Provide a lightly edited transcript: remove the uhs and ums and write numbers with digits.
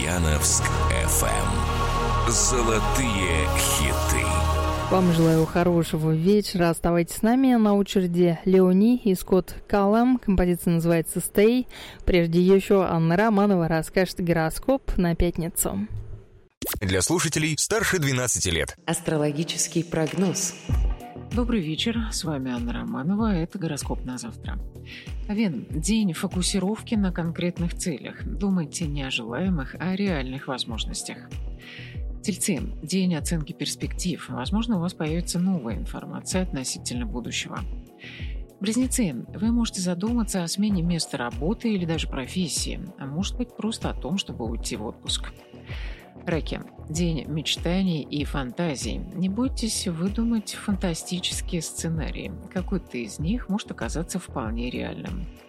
Ульяновск FM. Золотые хиты. Вам желаю хорошего вечера. Оставайтесь с нами. На очереди Леони и Скотт Каллам. Композиция называется «Stay». Прежде еще Анна Романова расскажет гороскоп на пятницу. Для слушателей старше 12 лет. Астрологический прогноз. Добрый вечер, с вами Анна Романова, это гороскоп на завтра. Овен, день фокусировки на конкретных целях. Думайте не о желаемых, а о реальных возможностях. Тельцы, день оценки перспектив. Возможно, у вас появится новая информация относительно будущего. Близнецы, вы можете задуматься о смене места работы или даже профессии, а может быть просто о том, чтобы уйти в отпуск. Раки, день мечтаний и фантазий. Не бойтесь выдумать фантастические сценарии. Какой-то из них может оказаться вполне реальным.